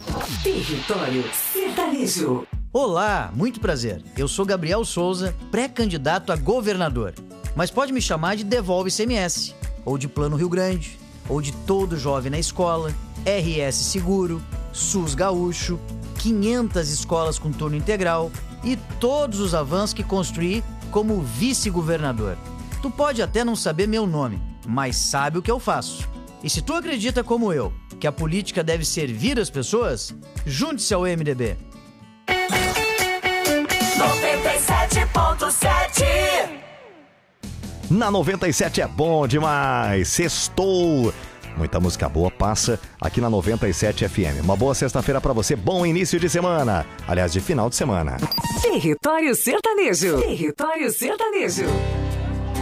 Território Sertanejo. Olá, muito prazer. Eu sou Gabriel Souza, pré-candidato a governador. Mas pode me chamar de Devolve ICMS, ou de Plano Rio Grande, ou de Todo Jovem na Escola, RS Seguro, SUS Gaúcho, 500 escolas com turno integral e todos os avanços que construí como vice-governador. Tu pode até não saber meu nome, mas sabe o que eu faço. E se tu acredita como eu, que a política deve servir as pessoas, junte-se ao MDB. 97.7. Na 97 é bom demais. Sextou. Muita música boa passa aqui na 97 FM. Uma boa sexta-feira pra você, bom início de semana. Aliás, de final de semana. Território Sertanejo. Território Sertanejo.